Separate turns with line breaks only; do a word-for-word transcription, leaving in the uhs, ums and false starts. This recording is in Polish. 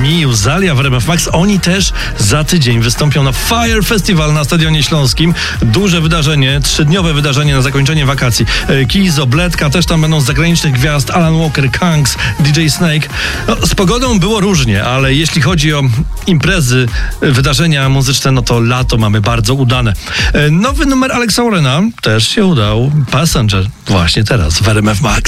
Mi, Uzalia w R M F Max. Oni też za tydzień wystąpią na Fire Festival na Stadionie Śląskim. Duże wydarzenie, trzydniowe wydarzenie na zakończenie wakacji. Kizo, Bledka, też tam będą z zagranicznych gwiazd, Alan Walker, Kangs, D J Snake. No, z pogodą było różnie, ale jeśli chodzi o imprezy, wydarzenia muzyczne, no to lato mamy bardzo udane. Nowy numer Alexa Warrena też się udał. Passenger właśnie teraz w R M F Max.